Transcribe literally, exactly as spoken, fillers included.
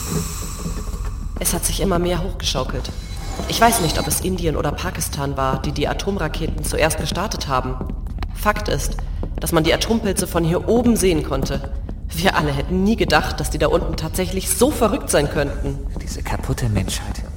Es hat sich immer mehr hochgeschaukelt. Ich weiß nicht, ob es Indien oder Pakistan war, die die Atomraketen zuerst gestartet haben. Fakt ist, dass man die Atompilze von hier oben sehen konnte. Wir alle hätten nie gedacht, dass die da unten tatsächlich so verrückt sein könnten. Diese kaputte Menschheit.